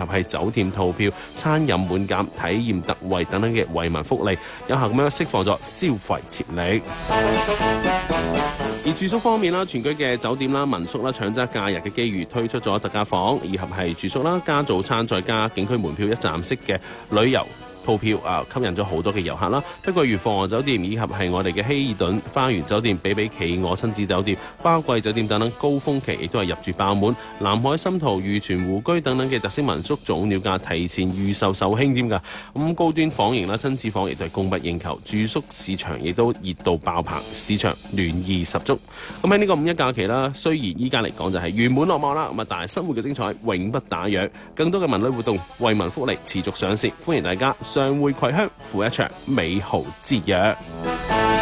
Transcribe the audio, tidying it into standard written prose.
係酒店套票、餐飲滿減、體驗特惠等等嘅惠民福利，有效咁樣釋放咗消費潛力。而住宿方面啦，全區嘅酒店啦、民宿啦，搶揸假日嘅機遇，推出咗特價房，以及係住宿啦、加早餐再加景區門票一站式嘅旅遊套票吸引咗好多嘅遊客啦。碧桂園鳳凰酒店以及係我哋嘅希爾頓花園酒店、比比企鵝親子酒店、花季酒店等等，高峰期亦都係入住爆滿。南海深圖、御泉湖居等等嘅特色民宿，早鳥價提前預售售罄添㗎。咁高端房型啦、親子房亦都係供不應求，住宿市場亦都熱到爆棚，市場暖意十足。咁喺呢個五一假期啦，雖然依家嚟講就係圓滿落幕啦，但係生活嘅精彩永不打烊。更多嘅文旅活動、惠民福利持續上線，歡迎大家上會葵鄉赴一場美好之約。